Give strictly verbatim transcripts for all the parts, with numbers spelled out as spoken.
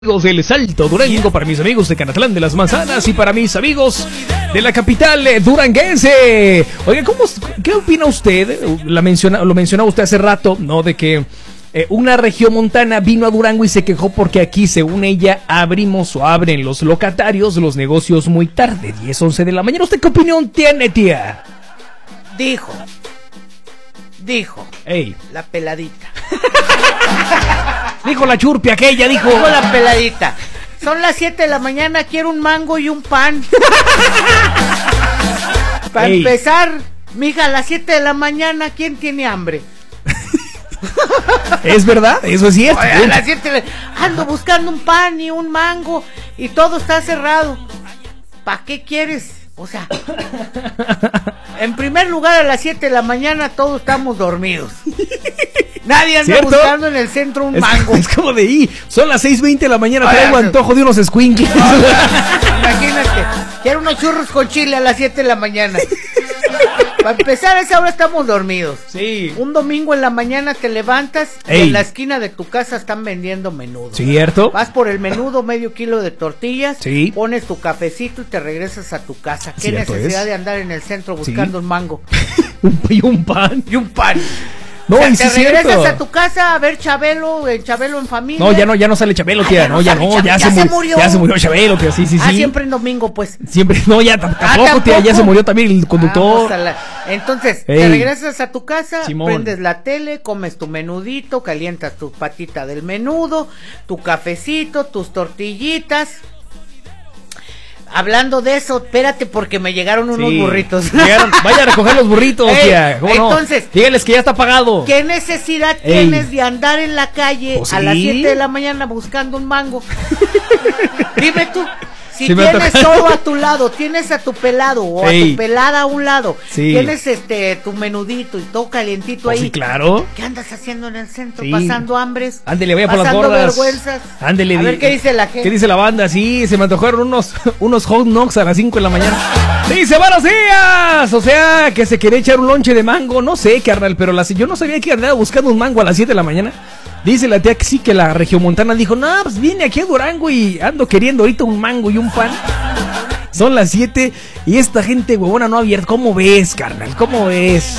Amigos del Salto Durango, para mis amigos de Canatlán de las Manzanas y para mis amigos de la capital eh, duranguense. Oiga, ¿cómo, ¿qué opina usted? La menciona, lo mencionaba usted hace rato, ¿no? De que eh, una regiomontana vino a Durango y se quejó porque aquí, según ella, abrimos o abren los locatarios los negocios muy tarde, diez, once de la mañana. ¿Usted qué opinión tiene, tía? Dijo, dijo, Ey. la peladita. Dijo la churpia aquella, dijo. Dijo la peladita. Son las siete de la mañana, quiero un mango y un pan. Para Ey. empezar, mija, a las siete de la mañana, ¿quién tiene hambre? ¿Es verdad? Eso es cierto. Oye, a las siete de... ando buscando un pan y un mango y todo está cerrado. ¿Para qué quieres? O sea, en primer lugar, a las siete de la mañana todos estamos dormidos. Nadie anda ¿Cierto? buscando en el centro un Es, mango. es como de ahí, son las seis veinte de la mañana, Oye, traigo no. antojo de unos squinkles. Imagínate, quiero unos churros con chile a las siete de la mañana. Para empezar, a esa hora estamos dormidos. Sí. Un domingo en la mañana te levantas y Ey. en la esquina de tu casa están vendiendo menudo. ¿Cierto? Vas por el menudo, medio kilo de tortillas, Sí. pones tu cafecito y te regresas a tu casa. Qué Cierto necesidad es. de andar en el centro buscando Sí. un mango Y un pan. y un pan. No, O sea, y te sí es regresas cierto. a tu casa a ver Chabelo, en Chabelo en familia. No, ya no, ya no sale Chabelo, Ah, tía. ya no No, ya sale no, Chabelo, ya, ya se, se murió. murió. Ya se murió Chabelo, tía. Sí, sí, sí. Ah, siempre en domingo, pues. Siempre, no, ya t- Ah, tampoco, tía. Ya ¿tampoco? se murió también el conductor. Vamos a la- Entonces, Ey. te regresas a tu casa, Simón. prendes la tele, comes tu menudito, calientas tu patita del menudo, tu cafecito, tus tortillitas. Hablando de eso, espérate porque me llegaron unos Sí. burritos. Llegaron- vaya a recoger los burritos, Ey, tía. ¿Cómo no? entonces, dígales que ya está pagado. ¿qué necesidad Ey. tienes de andar en la calle Pues a las sí. siete de la mañana buscando un mango? Dime tú, si Sí me ha tienes tocado. todo a tu lado, tienes a tu pelado o a Ey. tu pelada a un lado, Sí. tienes este tu menudito y todo calientito Pues ahí. sí, claro. ¿Qué andas haciendo en el centro? Sí. Pasando hambres. Ándele, vaya por las pasando gordas. vergüenzas. Ándele. A di- ver qué dice la gente. ¿Qué dice la banda? Sí, se me antojaron unos, unos hot dogs a las cinco de la mañana. Dice, buenos días. O sea, que se quería echar un lonche de mango. No sé, carnal, pero la, yo no sabía que andaba buscando un mango a las siete de la mañana. Dice la tía que sí, que la regiomontana dijo, no, pues vine aquí a Durango y ando queriendo ahorita un mango y un pan. Son las siete y esta gente huevona no ha abierto. ¿Cómo ves, carnal? ¿Cómo ves?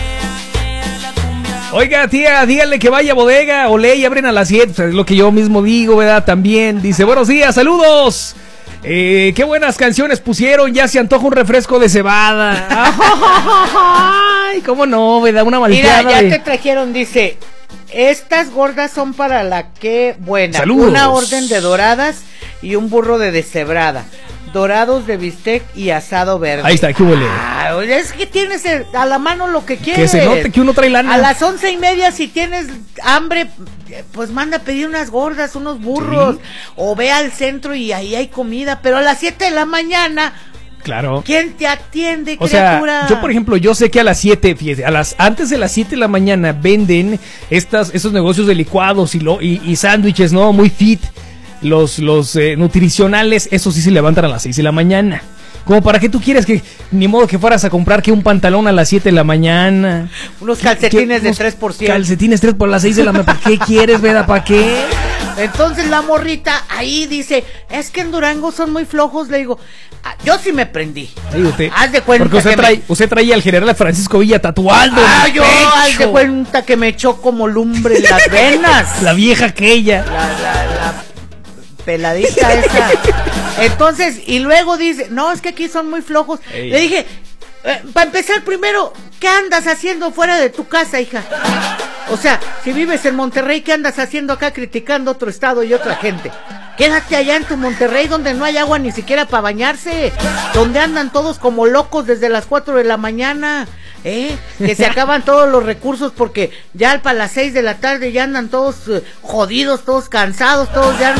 Oiga, tía, dígale que vaya a bodega o ley, abren a las siete. O sea, es lo que yo mismo digo, ¿verdad? También. Dice, buenos días, saludos. Eh, qué buenas canciones pusieron. Ya se antoja un refresco de cebada. Ay, cómo no, ¿verdad? Una malteada. Mira, ya de- te trajeron, dice, estas gordas son para la que buena. Saludos. Una orden de doradas y un burro de deshebrada. Dorados de bistec y asado verde. Ahí está, ¿qué huele? Ah, oye, es que tienes eh, a la mano lo que quieres. Que se note que uno trae lana. A las once y media, si tienes hambre, eh, pues manda a pedir unas gordas, unos burros. Sí. O ve al centro y ahí hay comida. Pero a las siete de la mañana, Claro. ¿quién te atiende, O criatura? sea, yo por ejemplo, yo sé que a las siete, fíjese, a las antes de las siete de la mañana venden estas esos negocios de licuados y lo y, y sándwiches, ¿no? Muy fit. Los los eh, nutricionales, esos sí se levantan a las seis de la mañana. Como para qué tú quieres que ni modo que fueras a comprar que un pantalón a las siete de la mañana. Unos calcetines ¿Qué- de unos tres por ciento. Calcetines tres por las seis de la mañana. ¿Para qué quieres, verdad? ¿Para qué? Entonces la morrita ahí dice, es que en Durango son muy flojos. Le digo, ah, yo sí me prendí. Ahí usted. Haz de cuenta Porque usted que trae, me- usted traía al general Francisco Villa tatuado. en Ah, el yo, haz de pecho. cuenta que me echó como lumbre en las venas. La vieja aquella. La, la, la peladita esa. Entonces, y luego dice, no, es que aquí son muy flojos. Ey. Le dije, eh, para empezar primero, ¿qué andas haciendo fuera de tu casa, hija? O sea, si vives en Monterrey, ¿qué andas haciendo acá criticando otro estado y otra gente? Quédate allá en tu Monterrey donde no hay agua ni siquiera para bañarse, donde andan todos como locos desde las cuatro de la mañana, ¿eh? Que se acaban todos los recursos porque ya para las seis de la tarde ya andan todos eh, jodidos, todos cansados, todos ya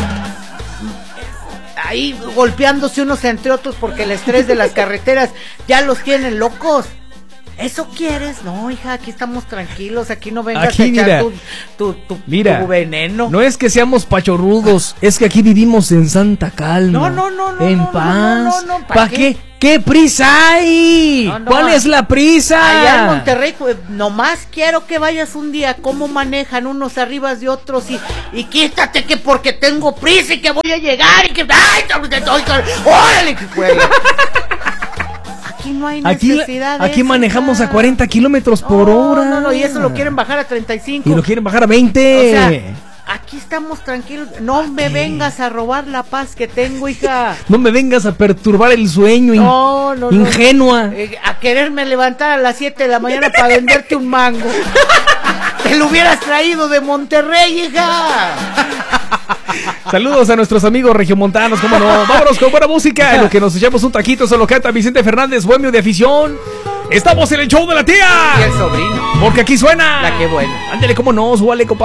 ahí golpeándose unos entre otros porque el estrés de las carreteras ya los tienen locos. ¿Eso quieres? No, hija, aquí estamos tranquilos, aquí no vengas Aquí, a echar mira, tu, tu, tu, Mira, tu veneno. no es que seamos pachorrudos, es que aquí vivimos en santa calma. No, no, no, no, en no, paz. no, no, no, no, ¿pa' ¿Para qué? qué? ¿Qué prisa hay? No, no, ¿Cuál es la prisa? Allá en Monterrey, pues, nomás quiero que vayas un día, cómo manejan unos arriba de otros y, y quítate que porque tengo prisa y que voy a llegar y que... ¡Ay! ¡Órale! Que juega! Aquí no hay necesidad Aquí, de aquí eso, manejamos hija. a cuarenta kilómetros por No, hora. No, no, y eso lo quieren bajar a treinta y cinco. Y lo quieren bajar a veinte. O sea, aquí estamos tranquilos. No me vengas a robar la paz que tengo, hija. No me vengas a perturbar el sueño, in- No, no, no. ingenua. Eh, a quererme levantar a las siete de la mañana para venderte un mango. Te lo hubieras traído de Monterrey, hija. Saludos a nuestros amigos regiomontanos, cómo no. Vámonos con buena música. En lo que nos echamos un taquito, eso lo canta Vicente Fernández, bohemio de afición. Estamos en el show de la tía. Y el sobrino. Porque aquí suena. La que buena. Ándale, cómo no, súbale, compadre.